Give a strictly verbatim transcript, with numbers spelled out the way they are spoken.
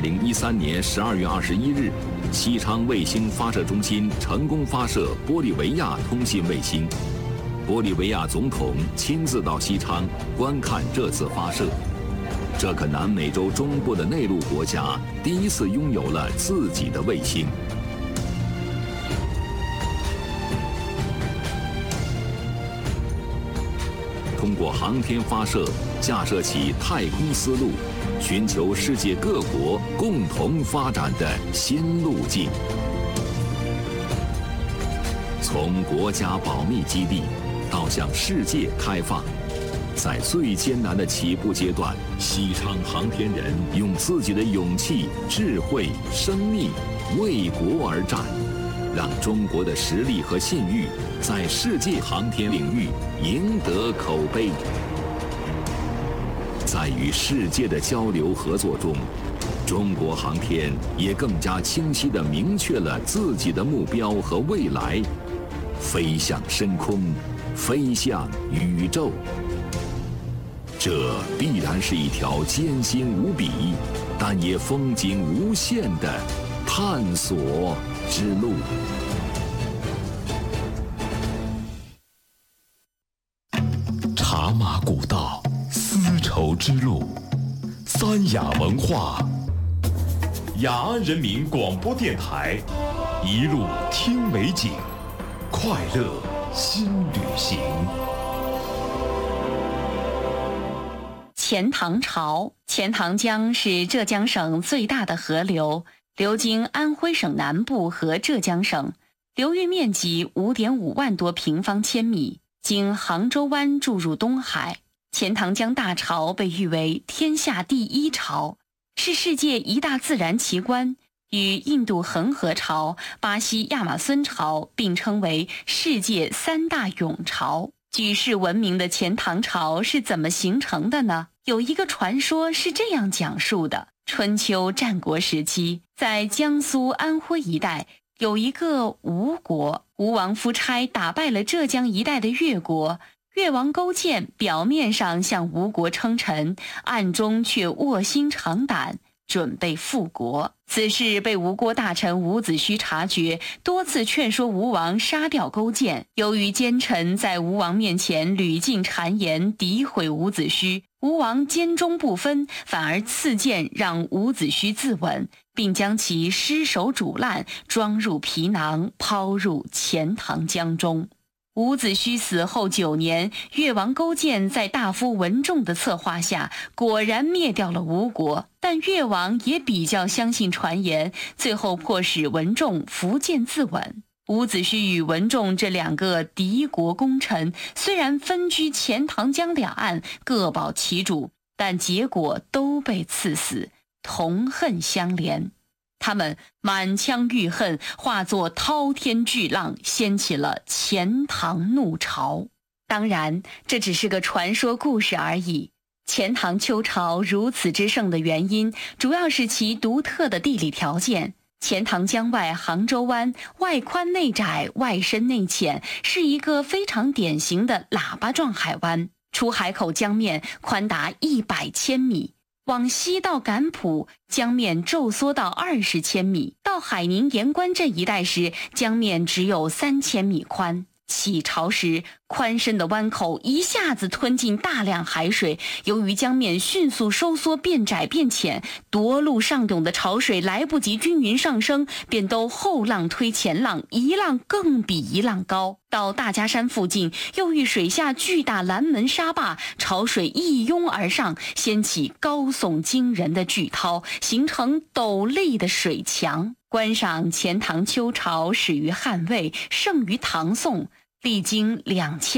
零一三年十二月二十一日，西昌卫星发射中心成功发射玻利维亚通信卫星。玻利维亚总统亲自到西昌观看这次发射。这个南美洲中部的内陆国家第一次拥有了自己的卫星。通过航天发射，架设起太空思路，寻求世界各国共同发展的新路径。从国家保密基地到向世界开放，在最艰难的起步阶段，西昌航天人用自己的勇气、智慧、生命为国而战，让中国的实力和信誉在世界航天领域赢得口碑。在与世界的交流合作中，中国航天也更加清晰地明确了自己的目标和未来，飞向深空，飞向宇宙。这必然是一条艰辛无比，但也风景无限的探索之路。 茶马古道，丝绸之路，三雅文化，雅安人民广播电台，一路听美景，快乐新旅行。 钱塘潮，钱塘江是浙江省最大的河流，流经安徽省南部和浙江省，流域面积 五点五万多平方千米，经杭州湾注入东海。钱塘江大潮被誉为天下第一潮，是世界一大自然奇观，与印度恒河潮、巴西亚马孙潮并称为世界三大涌潮。举世闻名的钱塘潮是怎么形成的呢？有一个传说是这样讲述的：春秋战国时期，在江苏安徽一带有一个吴国，吴王夫差打败了浙江一带的越国，越王勾践表面上向吴国称臣，暗中却卧薪尝胆，准备复国。此事被吴国大臣伍子胥察觉，多次劝说吴王杀掉勾践。由于奸臣在吴王面前屡尽谗言，诋毁伍子胥，吴王坚忠不分，反而赐剑让伍子胥自刎，并将其尸首煮烂，装入皮囊，抛入钱塘江中。伍子胥死后九年，越王勾践在大夫文仲的策划下，果然灭掉了吴国。但越王也比较相信传言，最后迫使文仲伏剑自刎。伍子胥与文仲这两个敌国功臣，虽然分居钱塘江两岸，各保其主，但结果都被赐死，同恨相连。他们满腔郁恨化作滔天巨浪，掀起了钱塘怒潮。当然，这只是个传说故事而已。钱塘秋潮如此之盛的原因，主要是其独特的地理条件。钱塘江外杭州湾外宽内窄，外深内浅，是一个非常典型的喇叭状海湾。出海口江面宽达一百千米，往西到赶浦，江面骤缩到二十千米，到海宁盐官镇一带时，江面只有三千米宽。起潮时，宽深的湾口一下子吞进大量海水，由于江面迅速收缩变窄变浅，夺路上涌的潮水来不及均匀上升，便都后浪推前浪，一浪更比一浪高。到大家山附近，又遇水下巨大拦门沙坝，潮水一拥而上，掀起高耸惊人的巨涛，形成陡立的水墙。观赏钱塘秋潮始于汉魏，盛于唐宋，历经两千